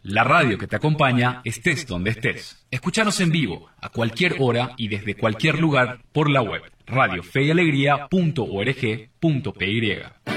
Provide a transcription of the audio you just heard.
La radio que te acompaña estés donde estés. Escúchanos en vivo, a cualquier hora y desde cualquier lugar por la web radiofeyalegría.org.py.